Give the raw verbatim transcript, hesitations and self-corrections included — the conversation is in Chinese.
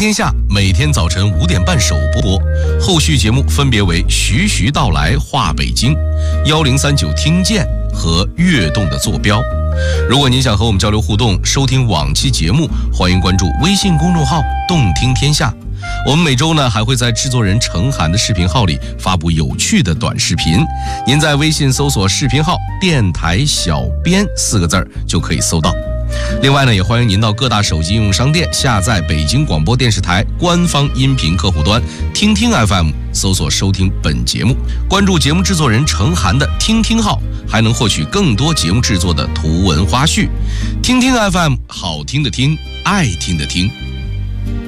天下每天早晨五点半首播，后续节目分别为徐徐道来话北京、幺零三九听见和跃动的坐标。如果您想和我们交流互动，收听往期节目，欢迎关注微信公众号动听天下。我们每周呢还会在制作人程涵的视频号里发布有趣的短视频，您在微信搜索视频号电台小编四个字儿就可以搜到。另外呢，也欢迎您到各大手机应用商店下载北京广播电视台官方音频客户端听听 F M， 搜索收听本节目，关注节目制作人程涵的听听号，还能获取更多节目制作的图文花絮。听听 F M， 好听的听，爱听的听。